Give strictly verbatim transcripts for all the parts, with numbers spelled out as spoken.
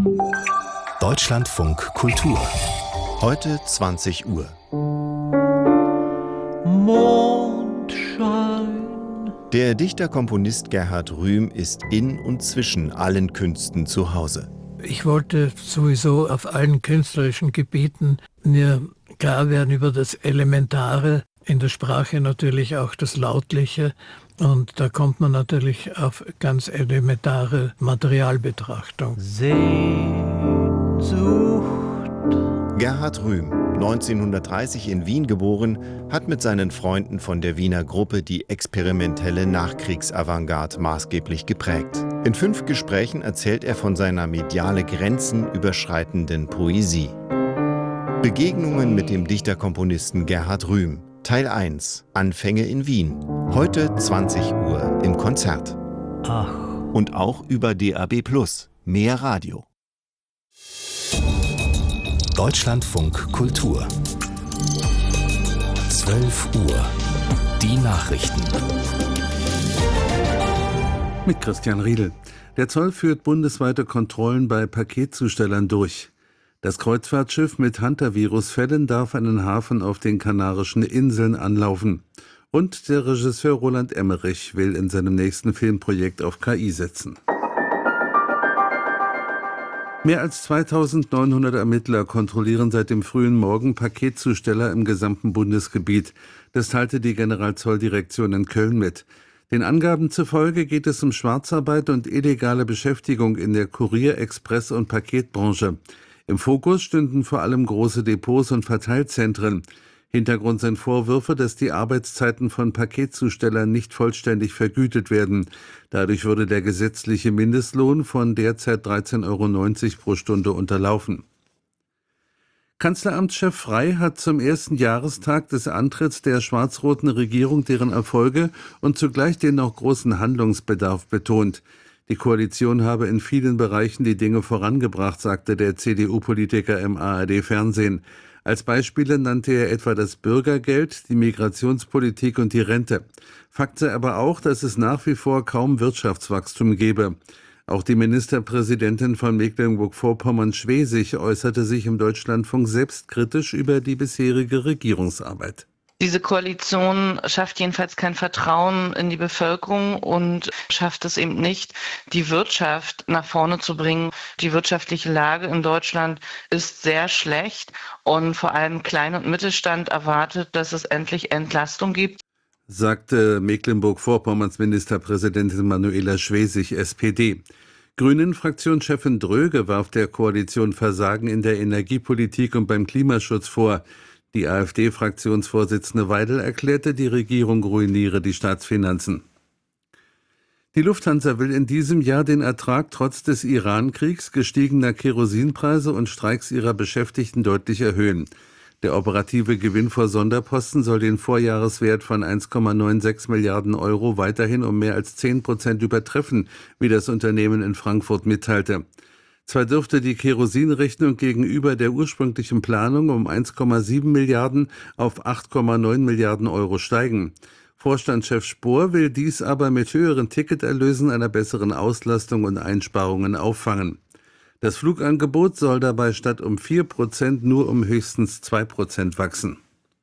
Deutschlandfunk Kultur. Heute zwanzig Uhr. Mondschein. Der Dichter-Komponist Gerhard Rühm ist in und zwischen allen Künsten zu Hause. Ich wollte sowieso auf allen künstlerischen Gebieten mir klar werden über das Elementare, in der Sprache natürlich auch das Lautliche. Und da kommt man natürlich auf ganz elementare Materialbetrachtung. Sehnsucht. Gerhard Rühm, neunzehnhundertdreißig in Wien geboren, hat mit seinen Freunden von der Wiener Gruppe die experimentelle Nachkriegsavantgarde maßgeblich geprägt. In fünf Gesprächen erzählt er von seiner mediale Grenzen überschreitenden Poesie. Begegnungen mit dem Dichterkomponisten Gerhard Rühm. Teil eins. Anfänge in Wien. Heute zwanzig Uhr im Konzert. Ach. Und auch über D A B plus. Mehr Radio. Deutschlandfunk Kultur. zwölf Uhr. Die Nachrichten. Mit Christian Riedel. Der Zoll führt bundesweite Kontrollen bei Paketzustellern durch. Das Kreuzfahrtschiff mit Hantavirus-Fällen darf einen Hafen auf den Kanarischen Inseln anlaufen. Und der Regisseur Roland Emmerich will in seinem nächsten Filmprojekt auf K I setzen. Mehr als zweitausendneunhundert Ermittler kontrollieren seit dem frühen Morgen Paketzusteller im gesamten Bundesgebiet. Das teilte die Generalzolldirektion in Köln mit. Den Angaben zufolge geht es um Schwarzarbeit und illegale Beschäftigung in der Kurier-, Express- und Paketbranche. Im Fokus stünden vor allem große Depots und Verteilzentren. Hintergrund sind Vorwürfe, dass die Arbeitszeiten von Paketzustellern nicht vollständig vergütet werden. Dadurch würde der gesetzliche Mindestlohn von derzeit dreizehn Euro neunzig pro Stunde unterlaufen. Kanzleramtschef Frey hat zum ersten Jahrestag des Antritts der schwarz-roten Regierung deren Erfolge und zugleich den noch großen Handlungsbedarf betont. Die Koalition habe in vielen Bereichen die Dinge vorangebracht, sagte der C D U-Politiker im A R D-Fernsehen. Als Beispiele nannte er etwa das Bürgergeld, die Migrationspolitik und die Rente. Fakt sei aber auch, dass es nach wie vor kaum Wirtschaftswachstum gebe. Auch die Ministerpräsidentin von Mecklenburg-Vorpommern-Schwesig äußerte sich im Deutschlandfunk selbstkritisch über die bisherige Regierungsarbeit. Diese Koalition schafft jedenfalls kein Vertrauen in die Bevölkerung und schafft es eben nicht, die Wirtschaft nach vorne zu bringen. Die wirtschaftliche Lage in Deutschland ist sehr schlecht und vor allem Klein- und Mittelstand erwartet, dass es endlich Entlastung gibt, sagte Mecklenburg-Vorpommerns Ministerpräsidentin Manuela Schwesig, S P D. Grünen-Fraktionschefin Dröge warf der Koalition Versagen in der Energiepolitik und beim Klimaschutz vor. Die AfD-Fraktionsvorsitzende Weidel erklärte, die Regierung ruiniere die Staatsfinanzen. Die Lufthansa will in diesem Jahr den Ertrag trotz des Iran-Kriegs, gestiegener Kerosinpreise und Streiks ihrer Beschäftigten deutlich erhöhen. Der operative Gewinn vor Sonderposten soll den Vorjahreswert von eins Komma sechsundneunzig Milliarden Euro weiterhin um mehr als zehn Prozent übertreffen, wie das Unternehmen in Frankfurt mitteilte. Zwar dürfte die Kerosinrechnung gegenüber der ursprünglichen Planung um eins Komma sieben Milliarden auf acht Komma neun Milliarden Euro steigen. Vorstandschef Spohr will dies aber mit höheren Ticketerlösen, einer besseren Auslastung und Einsparungen auffangen. Das Flugangebot soll dabei statt um vier Prozent nur um höchstens zwei Prozent wachsen.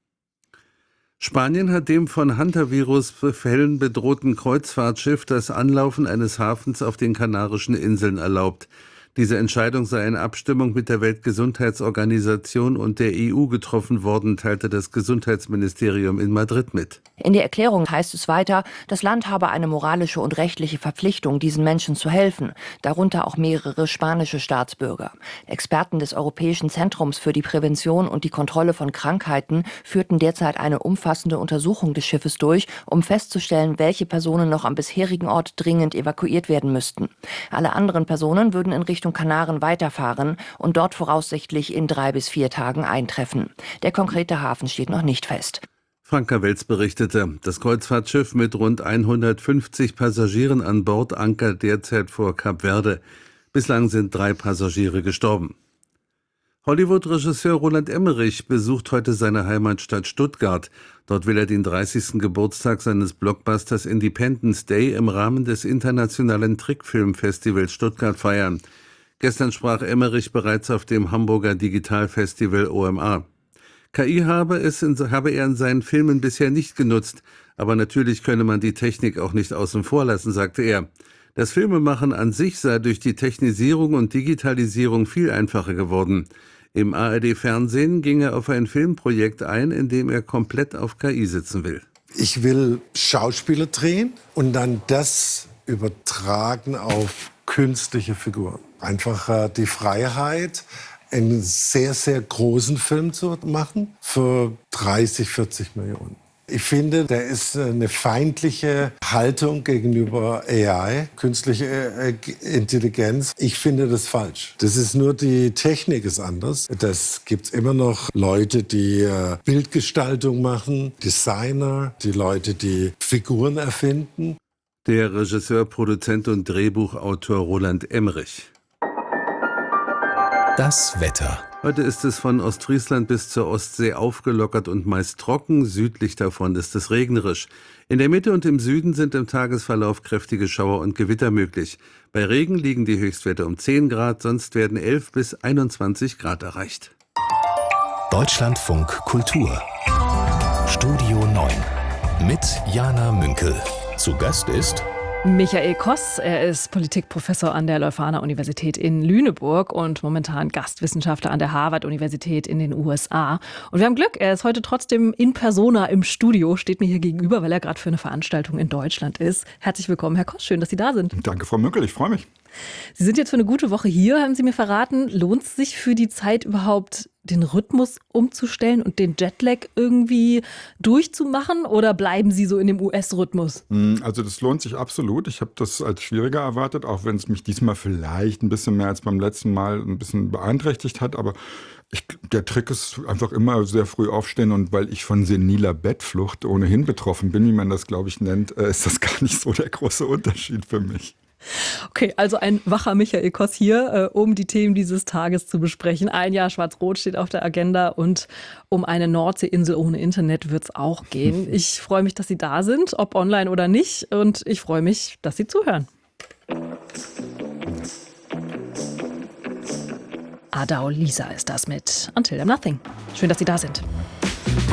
Spanien hat dem von Hantavirus-Fällen bedrohten Kreuzfahrtschiff das Anlaufen eines Hafens auf den Kanarischen Inseln erlaubt. Diese Entscheidung sei in Abstimmung mit der Weltgesundheitsorganisation und der E U getroffen worden, teilte das Gesundheitsministerium in Madrid mit. In der Erklärung heißt es weiter, das Land habe eine moralische und rechtliche Verpflichtung, diesen Menschen zu helfen, darunter auch mehrere spanische Staatsbürger. Experten des Europäischen Zentrums für die Prävention und die Kontrolle von Krankheiten führten derzeit eine umfassende Untersuchung des Schiffes durch, um festzustellen, welche Personen noch am bisherigen Ort dringend evakuiert werden müssten. Alle anderen Personen würden in Richtung Kanaren weiterfahren und dort voraussichtlich in drei bis vier Tagen eintreffen. Der konkrete Hafen steht noch nicht fest. Franka Welz berichtete, das Kreuzfahrtschiff mit rund hundertfünfzig Passagieren an Bord ankert derzeit vor Kap Verde. Bislang sind drei Passagiere gestorben. Hollywood-Regisseur Roland Emmerich besucht heute seine Heimatstadt Stuttgart. Dort will er den dreißigsten Geburtstag seines Blockbusters Independence Day im Rahmen des internationalen Trickfilmfestivals Stuttgart feiern. Gestern sprach Emmerich bereits auf dem Hamburger Digitalfestival O M A. K I habe, es in, habe er in seinen Filmen bisher nicht genutzt, aber natürlich könne man die Technik auch nicht außen vor lassen, sagte er. Das Filmemachen an sich sei durch die Technisierung und Digitalisierung viel einfacher geworden. Im A R D-Fernsehen ging er auf ein Filmprojekt ein, in dem er komplett auf K I sitzen will. Ich will Schauspieler drehen und dann das übertragen auf künstliche Figuren. Einfach äh, die Freiheit, einen sehr, sehr großen Film zu machen für dreißig, vierzig Millionen. Ich finde, da ist eine feindliche Haltung gegenüber A I, künstliche Intelligenz. Ich finde das falsch. Das ist nur, die Technik ist anders. Das gibt's immer noch Leute, die Bildgestaltung machen, Designer, die Leute, die Figuren erfinden. Der Regisseur, Produzent und Drehbuchautor Roland Emmerich. Das Wetter. Heute ist es von Ostfriesland bis zur Ostsee aufgelockert und meist trocken. Südlich davon ist es regnerisch. In der Mitte und im Süden sind im Tagesverlauf kräftige Schauer und Gewitter möglich. Bei Regen liegen die Höchstwerte um zehn Grad, sonst werden elf bis einundzwanzig Grad erreicht. Deutschlandfunk Kultur. Studio neun. Mit Jana Münkel. Zu Gast ist Michael Koss. Er ist Politikprofessor an der Leuphana-Universität in Lüneburg und momentan Gastwissenschaftler an der Harvard-Universität in den U S A. Und wir haben Glück, er ist heute trotzdem in persona im Studio, steht mir hier gegenüber, weil er gerade für eine Veranstaltung in Deutschland ist. Herzlich willkommen, Herr Koss, schön, dass Sie da sind. Danke, Frau Münkel, ich freue mich. Sie sind jetzt für eine gute Woche hier, haben Sie mir verraten. Lohnt es sich für die Zeit überhaupt, den Rhythmus umzustellen und den Jetlag irgendwie durchzumachen, oder bleiben Sie so in dem U S-Rhythmus? Also das lohnt sich absolut. Ich habe das als schwieriger erwartet, auch wenn es mich diesmal vielleicht ein bisschen mehr als beim letzten Mal ein bisschen beeinträchtigt hat. Aber ich, der Trick ist einfach immer sehr früh aufstehen, und weil ich von seniler Bettflucht ohnehin betroffen bin, wie man das, glaube ich, nennt, ist das gar nicht so der große Unterschied für mich. Okay, also ein wacher Michael Koss hier, äh, um die Themen dieses Tages zu besprechen. Ein Jahr Schwarz-Rot steht auf der Agenda und um eine Nordseeinsel ohne Internet wird es auch gehen. Ich freue mich, dass Sie da sind, ob online oder nicht, und ich freue mich, dass Sie zuhören. Adao Lisa ist das mit Until I'm Nothing. Schön, dass Sie da sind.